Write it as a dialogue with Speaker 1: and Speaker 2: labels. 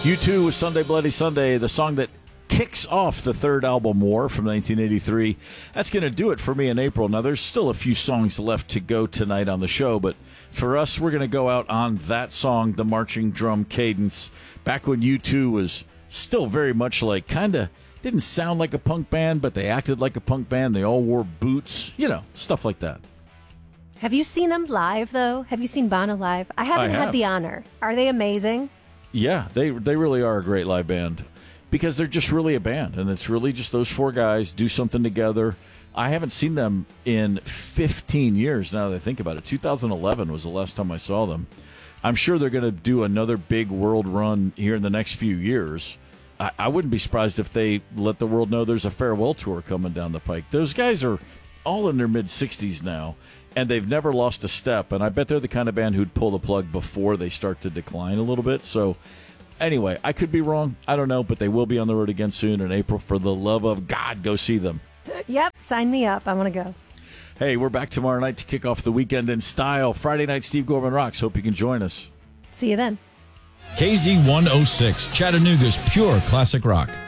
Speaker 1: U2 with Sunday Bloody Sunday, the song that kicks off the third album, War, from 1983. That's going to do it for me in April. Now, there's still a few songs left to go tonight on the show, but for us, we're going to go out on that song, the marching drum cadence. Back when U2 was still very much like, kind of, didn't sound like a punk band, but they acted like a punk band. They all wore boots, stuff like that.
Speaker 2: Have you seen them live, though? Have you seen Bono live? I haven't had the honor. Are they amazing?
Speaker 1: Yeah, they really are a great live band because they're just really a band, and it's really just those four guys do something together. I haven't seen them in 15 years now that I think about it. 2011 was the last time I saw them. I'm sure they're going to do another big world run here in the next few years. I wouldn't be surprised if they let the world know there's a farewell tour coming down the pike. Those guys are all in their mid-60s now, and they've never lost a step, and I bet they're the kind of band who'd pull the plug before they start to decline a little bit. So anyway, I could be wrong. I don't know, but they will be on the road again soon in April. For the love of God, go see them.
Speaker 2: Yep, sign me up. I want to go.
Speaker 1: Hey, we're back tomorrow night to kick off the weekend in style. Friday night, Steve Gorman Rocks. Hope you can join us.
Speaker 2: See you then.
Speaker 3: KZ106, Chattanooga's pure classic rock.